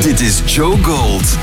Dit is Joe Gold.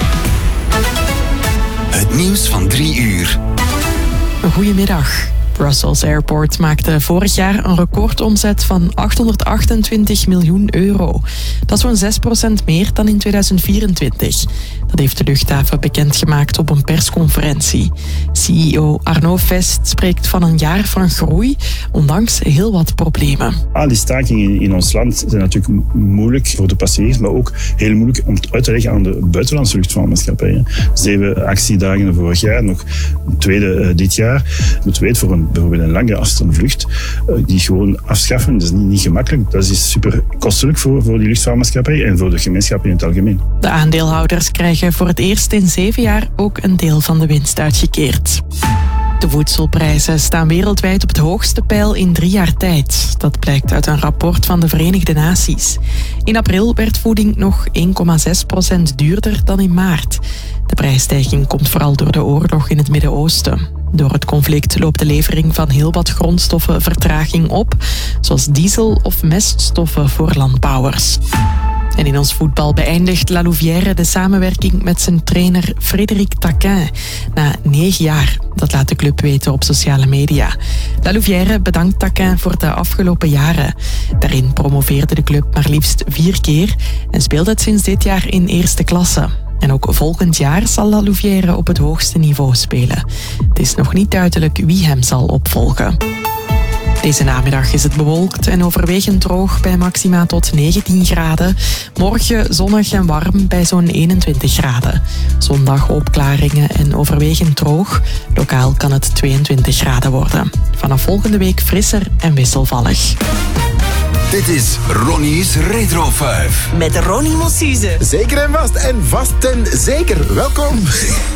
Het nieuws van 3 uur. Goedemiddag. Brussels Airport maakte vorig jaar een recordomzet van €828 miljoen. Dat is zo'n 6% meer dan in 2024. Dat heeft de luchthaven bekendgemaakt op een persconferentie. CEO Arno Vest spreekt van een jaar van groei, ondanks heel wat problemen. Die stakingen in ons land zijn natuurlijk moeilijk voor de passagiers, maar ook heel moeilijk om uit te leggen aan de buitenlandse luchtvaartmaatschappijen. 7 actiedagen vorig jaar, nog een tweede dit jaar. Je moet weten, voor bijvoorbeeld een lange afstandvlucht, die gewoon afschaffen, dat is niet gemakkelijk. Dat is super kostelijk voor die luchtvaartmaatschappij en voor de gemeenschap in het algemeen. De aandeelhouders krijgen voor het eerst in 7 jaar ook een deel van de winst uitgekeerd. De voedselprijzen staan wereldwijd op het hoogste peil in 3 jaar tijd. Dat blijkt uit een rapport van de Verenigde Naties. In april werd voeding nog 1,6% duurder dan in maart. De prijsstijging komt vooral door de oorlog in het Midden-Oosten. Door het conflict loopt de levering van heel wat grondstoffen vertraging op, zoals diesel of meststoffen voor landbouwers. En in ons voetbal beëindigt La Louvière de samenwerking met zijn trainer Frédéric Taquin na 9 jaar. Dat laat de club weten op sociale media. La Louvière bedankt Taquin voor de afgelopen jaren. Daarin promoveerde de club maar liefst 4 keer en speelt het sinds dit jaar in eerste klasse. En ook volgend jaar zal La Louvière op het hoogste niveau spelen. Het is nog niet duidelijk wie hem zal opvolgen. Deze namiddag is het bewolkt en overwegend droog bij maxima tot 19 graden. Morgen zonnig en warm bij zo'n 21 graden. Zondag opklaringen en overwegend droog. Lokaal kan het 22 graden worden. Vanaf volgende week frisser en wisselvallig. Dit is Ronnie's Retro 5. Met Ronnie Mossuze. Zeker en vast en zeker. Welkom.